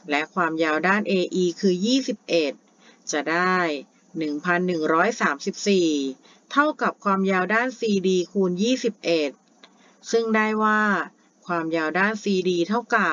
และความยาวด้าน AE คือ21จะได้ 1,134 เท่ากับความยาวด้าน CD คูณ21ซึ่งได้ว่าความยาวด้าน CD เท่ากับ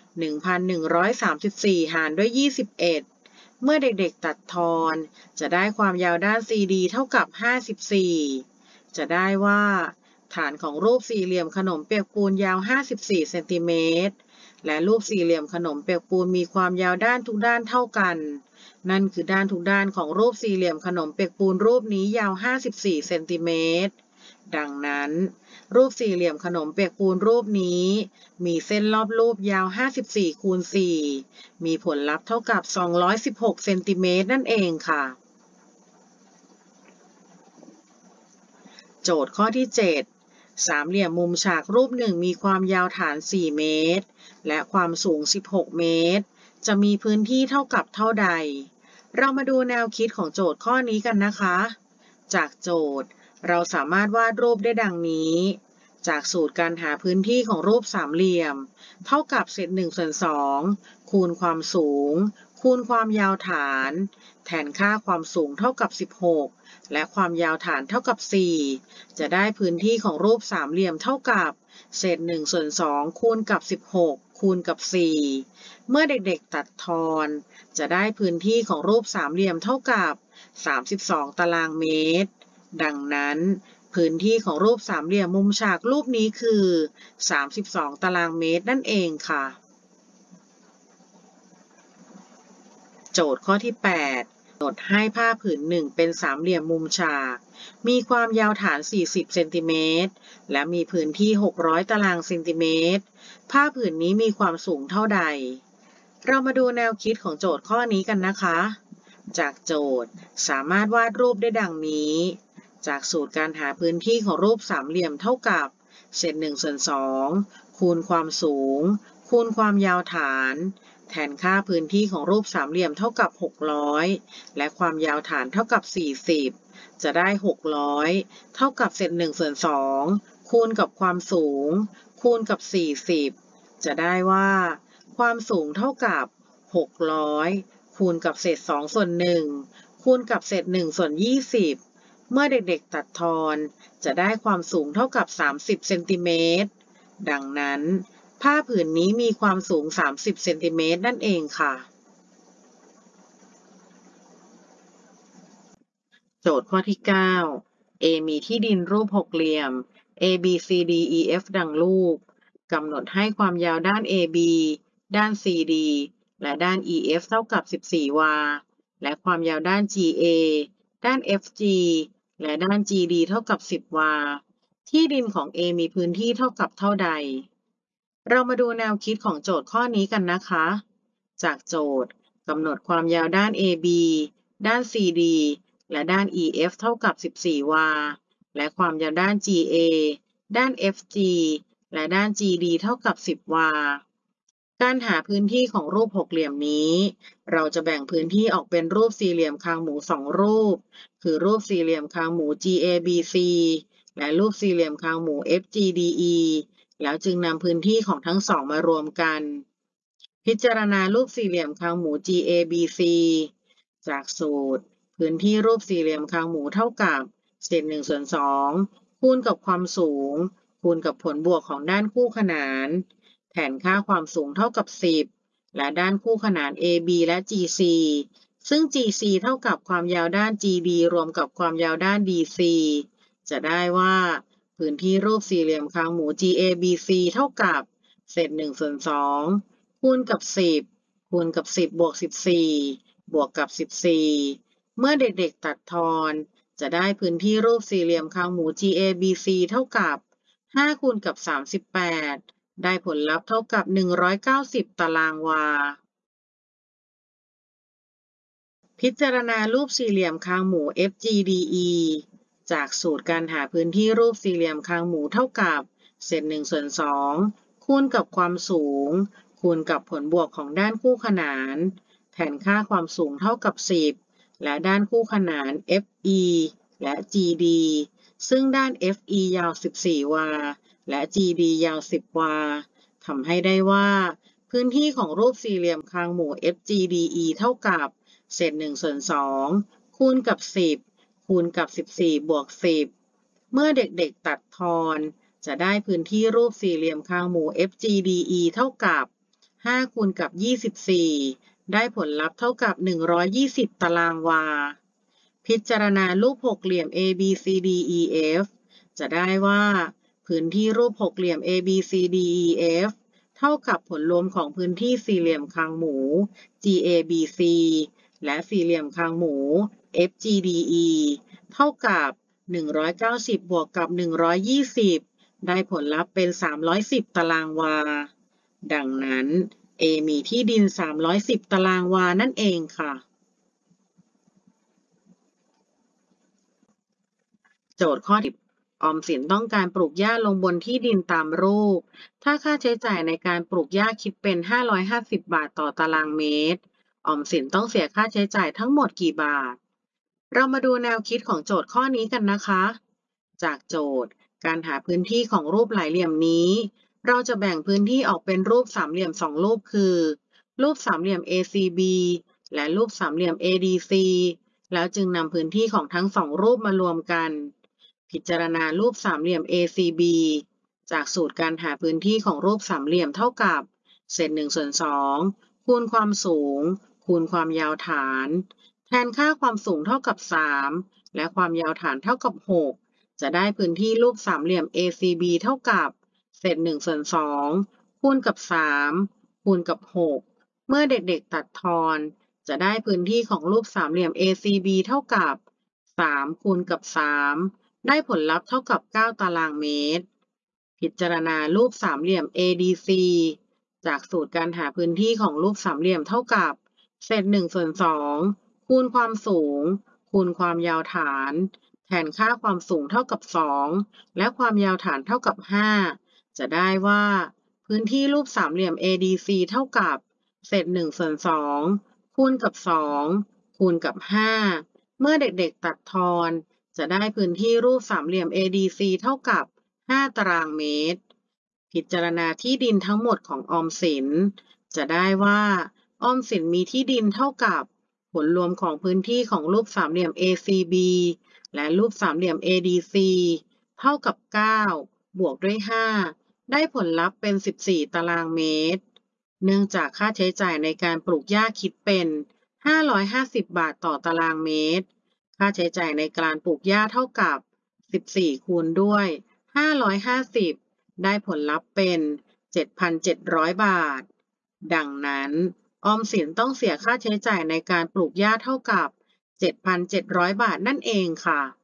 1,134 หารด้วย21เมื่อเด็กๆตัดทอนจะได้ความยาวด้าน CD เท่ากับ54จะได้ว่าฐานของรูปสี่เหลี่ยมขนมเปียกปูนยาว54เซนติเมตรและรูปสี่เหลี่ยมขนมเปียกปูนมีความยาวด้านทุกด้านเท่ากันนั่นคือด้านทุกด้านของรูปสี่เหลี่ยมขนมเปียกปูนรูปนี้ยาว54เซนติเมตรดังนั้นรูปสี่เหลี่ยมขนมเปียกปูนรูปนี้มีเส้นรอบรูปยาว54คูณ4มีผลลัพธ์เท่ากับ216เซนติเมตรนั่นเองค่ะโจทย์ข้อที่7สามเหลี่ยมมุมฉากรูปหนึ่งมีความยาวฐาน4เมตรและความสูง16เมตรจะมีพื้นที่เท่ากับเท่าใดเรามาดูแนวคิดของโจทย์ข้อนี้กันนะคะจากโจทย์เราสามารถวาดรูปได้ดังนี้จากสูตรการหาพื้นที่ของรูปสามเหลี่ยมเท่ากับเศษ1/2คูณความสูงคูณความยาวฐานแทนค่าความสูงเท่ากับ16และความยาวฐานเท่ากับ4จะได้พื้นที่ของรูปสามเหลี่ยมเท่ากับเศษ1/2คูณกับ16คูณกับ4เมื่อเด็กๆตัดทอนจะได้พื้นที่ของรูปสามเหลี่ยมเท่ากับ32ตารางเมตรดังนั้นพื้นที่ของรูปสามเหลี่ยมมุมฉากรูปนี้คือ32ตารางเมตรนั่นเองค่ะโจทย์ข้อที่8กำหนดให้ผ้าผืนหนึ่งเป็นสามเหลี่ยมมุมฉากมีความยาวฐาน40เซนติเมตรและมีพื้นที่600ตารางเซนติเมตรผ้าผืนนี้มีความสูงเท่าใดเรามาดูแนวคิดของโจทย์ข้อนี้กันนะคะจากโจทย์สามารถวาดรูปได้ดังนี้จากสูตรการหาพื้นที่ของรูปสามเหลี่ยมเท่ากับเศษ1/2คูณความสูงคูณความยาวฐานแทนค่าพื้นที่ของรูปสามเหลี่ยมเท่ากับ600และความยาวฐานเท่ากับ40จะได้600เท่ากับเศษ1/2คูณกับความสูงคูณกับ40จะได้ว่าความสูงเท่ากับ600คูณกับเศษ2/1คูณกับเศษ1/20เมื่อเด็กๆตัดทอนจะได้ความสูงเท่ากับ30เซนติเมตรดังนั้นผ้าผืนนี้มีความสูง30เซนติเมตรนั่นเองค่ะโจทย์ข้อที่9 A มีที่ดินรูปหกเหลี่ยม A B C D E F ดังรูปกำหนดให้ความยาวด้าน AB ด้าน CD และด้าน EF เท่ากับ14วาและความยาวด้าน GA ด้าน FG และด้าน GD เท่ากับ10วาที่ดินของ A มีพื้นที่เท่ากับเท่าใดเรามาดูแนวคิดของโจทย์ข้อนี้กันนะคะจากโจทย์กำหนดความยาวด้าน AB ด้าน CD และด้าน EF เท่ากับ14วาและความยาวด้าน GA ด้าน FG และด้าน GD เท่ากับ10วาการหาพื้นที่ของรูปหกเหลี่ยมนี้เราจะแบ่งพื้นที่ออกเป็นรูปสี่เหลี่ยมคางหมู2รูปคือรูปสี่เหลี่ยมคางหมู GABC และรูปสี่เหลี่ยมคางหมู FGDE แล้วจึงนำพื้นที่ของทั้งสองมารวมกันพิจารณารูปสี่เหลี่ยมคางหมู GABC จากสูตรพื้นที่รูปสี่เหลี่ยมคางหมูเท่ากับเศษ1/2คูณกับความสูงคูณกับผลบวกของด้านคู่ขนานแทนค่าความสูงเท่ากับ10และด้านคู่ขนาน AB และ GC ซึ่ง GC เท่ากับความยาวด้าน GB รวมกับความยาวด้าน DC จะได้ว่าพื้นที่รูปสี่เหลี่ยมคางหมู GABC เท่ากับเศษ1/2คูณกับ10คูณกับ10บวก14บวกกับ14เมื่อเด็กๆตัดทอนจะได้พื้นที่รูปสี่เหลี่ยมคางหมู GABC เท่ากับ5คูณกับ38ได้ผลลัพธ์เท่ากับ190ตารางวาพิจารณารูปสี่เหลี่ยมคางหมู FGDE จากสูตรการหาพื้นที่รูปสี่เหลี่ยมคางหมูเท่ากับเศษ1/2คูณกับความสูงคูณกับผลบวกของด้านคู่ขนานแทนค่าความสูงเท่ากับ10และด้านคู่ขนาน FE และ GD ซึ่งด้าน FE ยาว14วาและ GD ยาว10วาทำให้ได้ว่าพื้นที่ของรูปสี่เหลี่ยมคางหมู FGDE เท่ากับเศษ1/2คูณกับ10คูณกับ14บวก10เมื่อเด็กๆตัดทอนจะได้พื้นที่รูปสี่เหลี่ยมคางหมู FGDE เท่ากับ5คูณกับ24ได้ผลลัพธ์เท่ากับ120ตารางวาพิจารณารูปหกเหลี่ยม ABCDEF จะได้ว่าพื้นที่รูปหกเหลี่ยม ABCDEF เท่ากับผลรวมของพื้นที่สี่เหลี่ยมคางหมู GABC และสี่เหลี่ยมคางหมู FGDE เท่ากับ190บวกกับ120ได้ผลลัพธ์เป็น310ตารางวาดังนั้น A มีที่ดิน310ตารางวานั่นเองค่ะโจทย์ข้อ10ออมสินต้องการปลูกหญ้าลงบนที่ดินตามรูปถ้าค่าใช้จ่ายในการปลูกหญ้าคิดเป็น550บาทต่อตารางเมตรออมสินต้องเสียค่าใช้จ่ายทั้งหมดกี่บาทเรามาดูแนวคิดของโจทย์ข้อนี้กันนะคะจากโจทย์การหาพื้นที่ของรูปหลายเหลี่ยมนี้เราจะแบ่งพื้นที่ออกเป็นรูปสามเหลี่ยม2รูปคือรูปสามเหลี่ยม ACB และรูปสามเหลี่ยม ADC แล้วจึงนำพื้นที่ของทั้งสองรูปมารวมกันพิจารณารูปสามเหลี่ยม ACB จากสูตรการหาพื้นที่ของรูปสามเหลี่ยมเท่ากับเศษ1/2คูณความสูงคูณความยาวฐานแทนค่าความสูงเท่ากับ3และความยาวฐานเท่ากับ6จะได้พื้นที่รูปสามเหลี่ยม ACB เท่ากับเศษ1/2คูณกับ3คูณกับ6เมื่อเด็กๆตัดทอนจะได้พื้นที่ของรูปสามเหลี่ยม ACB เท่ากับ3คูณกับ3ได้ผลลัพธ์เท่ากับ9ตารางเมตรพิจารณารูปสามเหลี่ยม ADC จากสูตรการหาพื้นที่ของรูปสามเหลี่ยมเท่ากับเศษ1/2คูณความสูงคูณความยาวฐานแทนค่าความสูงเท่ากับ2และความยาวฐานเท่ากับ5จะได้ว่าพื้นที่รูปสามเหลี่ยม ADC เท่ากับเศษ1/2คูณกับ2คูณกับ5เมื่อเด็กๆตัดทอนจะได้พื้นที่รูปสามเหลี่ยม ADC เท่ากับ5ตารางเมตรพิจารณาที่ดินทั้งหมดของออมสินจะได้ว่าออมสินมีที่ดินเท่ากับผลรวมของพื้นที่ของรูปสามเหลี่ยม ACB และรูปสามเหลี่ยม ADC เท่ากับ9บวกด้วย5ได้ผลลัพธ์เป็น14ตารางเมตรเนื่องจากค่าใช้จ่ายในการปลูกหญ้าคิดเป็น550บาทต่อตารางเมตรค่าใช้จ่ายในการปลูกหญ้าเท่ากับ14คูณด้วย550ได้ผลลัพธ์เป็น 7,700 บาทดังนั้นออมสินต้องเสียค่าใช้จ่ายในการปลูกหญ้าเท่ากับ 7,700 บาทนั่นเองค่ะ